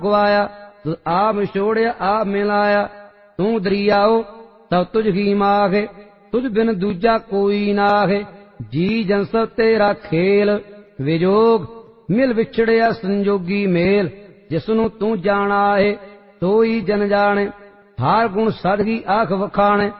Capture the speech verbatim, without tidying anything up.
गवाया, तुझ आप छोड़िया आप मिलाया। तू दरियाओ तब तुझ ही माहे, तुझ बिन दूजा कोई नाहे। जी जन सब तेरा खेल, विजोग मिल विछड़िया संजोगी मेल। जिसनू तू जाना है सोई जन जाने, हार गुण सादगी आख वखाणे।